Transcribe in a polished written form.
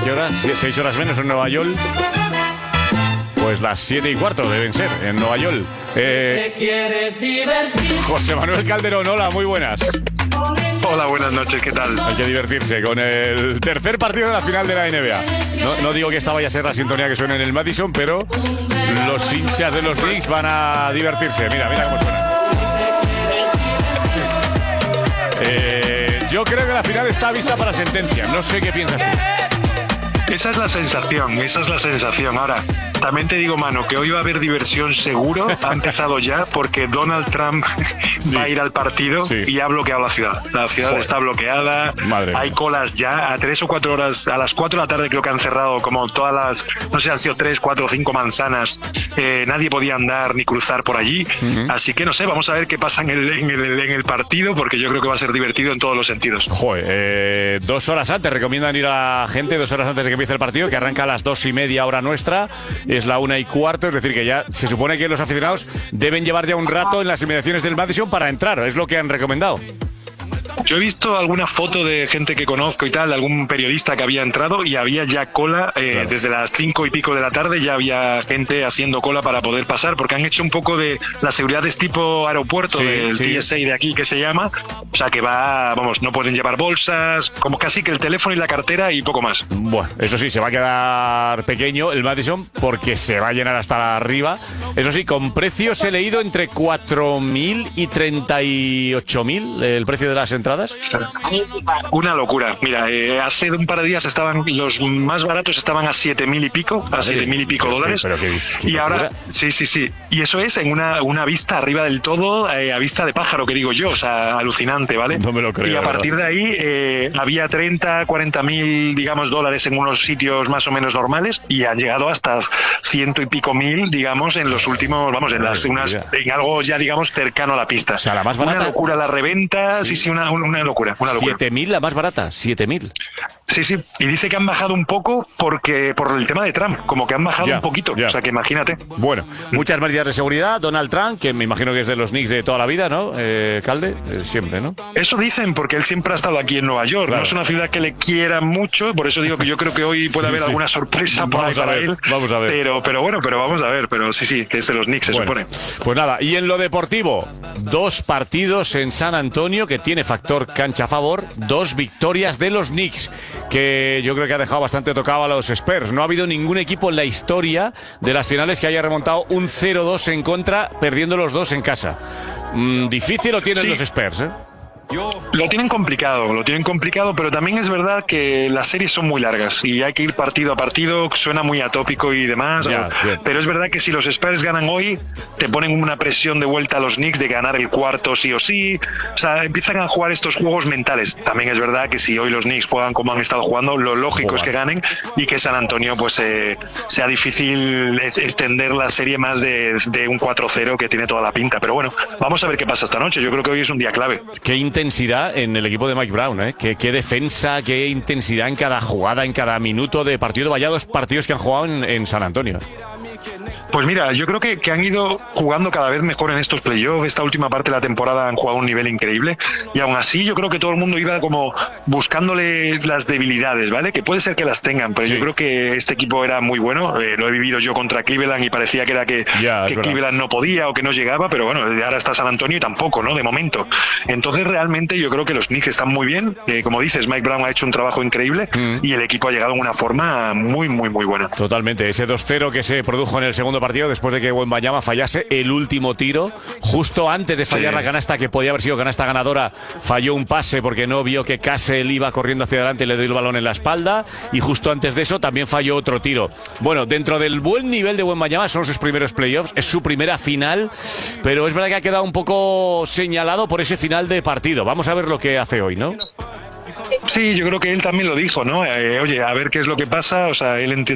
¿qué horas? 6 horas menos en Nueva York. Pues las 7:15 deben ser en Nueva York. José Manuel Calderón, hola, muy buenas. Hola, buenas noches, ¿qué tal? Hay que divertirse con el tercer partido de la final de la NBA. No digo que esta vaya a ser la sintonía que suena en el Madison, pero los hinchas de los Knicks van a divertirse. Mira cómo suena. Yo creo que la final está vista para sentencia. No sé qué piensas tú. Esa es la sensación. Ahora, también te digo, mano, que hoy va a haber diversión seguro. Ha empezado ya porque Donald Trump va a ir al partido y ha bloqueado la ciudad. La ciudad está bloqueada. Hay colas ya a 3 o 4 horas, a las 4 de la tarde creo que han cerrado como todas las, no sé, han sido 3, 4 o 5 manzanas. Nadie podía andar ni cruzar por allí. Así que no sé, vamos a ver qué pasa en el partido, porque yo creo que va a ser divertido en todos los sentidos. 2 horas antes, recomiendan ir a la gente 2 horas antes de que empiece el partido, que arranca a las 2:30 hora nuestra, es la 1:15, es decir, que ya se supone que los aficionados deben llevar ya un rato en las inmediaciones del Madison para entrar, es lo que han recomendado. Yo he visto alguna foto de gente que conozco y tal, de algún periodista que había entrado y había ya cola, desde las 5 y pico de la tarde ya había gente haciendo cola para poder pasar, porque han hecho un poco de la seguridad es tipo aeropuerto del TSA de aquí que se llama, o sea que no pueden llevar bolsas, como casi que el teléfono y la cartera y poco más. Bueno, eso sí, se va a quedar pequeño el Madison porque se va a llenar hasta arriba. Eso sí, con precios he leído entre 4.000 y 38.000 el precio de las entradas. Una locura. Mira, hace un par de días los más baratos estaban a 7.000 y pico, a 7.000 y pico dólares. Y ahora, sí. Y eso es en una vista arriba del todo, a vista de pájaro, que digo yo, o sea, alucinante, ¿vale? No me lo creo. Y a partir de ahí había 30, 40.000, digamos, dólares en unos sitios más o menos normales y han llegado hasta 100 y pico mil, digamos, en los últimos, en algo ya, digamos, cercano a la pista. O sea, la más barata. Una locura la reventa, una locura. 7.000 la más barata, 7.000. Sí, y dice que han bajado un poco por el tema de Trump, como que han bajado un poquito, o sea que imagínate. Bueno, muchas medidas de seguridad, Donald Trump, que me imagino que es de los Knicks de toda la vida, ¿no? Calde, siempre, ¿no? Eso dicen, porque él siempre ha estado aquí en Nueva York, no es una ciudad que le quiera mucho, por eso digo que yo creo que hoy puede haber alguna sorpresa por ahí para él. Vamos a ver. Pero vamos a ver, pero sí, que es de los Knicks, se supone. Pues nada, y en lo deportivo, 2 partidos en San Antonio, que tiene factor cancha a favor, 2 victorias de los Knicks, que yo creo que ha dejado bastante tocado a los Spurs. No ha habido ningún equipo en la historia de las finales que haya remontado un 0-2 en contra, perdiendo los 2 en casa. Difícil lo tienen los Spurs, ¿eh? Lo tienen complicado, pero también es verdad que las series son muy largas y hay que ir partido a partido, suena muy atópico y demás, pero es verdad que si los Spurs ganan hoy, te ponen una presión de vuelta a los Knicks de ganar el cuarto sí o sí, o sea, empiezan a jugar estos juegos mentales. También es verdad que si hoy los Knicks juegan como han estado jugando, lo lógico es que ganen y que San Antonio pues sea difícil extender la serie más de un 4-0 que tiene toda la pinta, pero bueno, vamos a ver qué pasa esta noche. Yo creo que hoy es un día clave. Qué intensidad en el equipo de Mike Brown, ¿eh? Qué defensa, qué intensidad en cada jugada, en cada minuto de partido. Vaya 2 partidos que han jugado en San Antonio. Pues mira, yo creo que han ido jugando cada vez mejor en estos playoffs. Esta última parte de la temporada han jugado a un nivel increíble y aún así yo creo que todo el mundo iba como buscándole las debilidades, ¿vale? Que puede ser que las tengan, pero yo creo que este equipo era muy bueno. Lo he vivido yo contra Cleveland y parecía que era que Cleveland no podía o que no llegaba, pero bueno, ahora está San Antonio y tampoco, ¿no? De momento. Entonces realmente yo creo que los Knicks están muy bien. Como dices, Mike Brown ha hecho un trabajo increíble y el equipo ha llegado en una forma muy, muy, muy buena. Totalmente. Ese 2-0 que se produjo en el segundo partido después de que Wembanyama fallase el último tiro, justo antes de fallar la canasta que podía haber sido canasta ganadora, falló un pase porque no vio que Cassell iba corriendo hacia adelante y le dio el balón en la espalda, y justo antes de eso también falló otro tiro. Bueno, dentro del buen nivel de Wembanyama, son sus primeros playoffs, es su primera final, pero es verdad que ha quedado un poco señalado por ese final de partido. Vamos a ver lo que hace hoy, ¿no? Sí, yo creo que él también lo dijo, ¿no? Oye, a ver qué es lo que pasa, o sea, él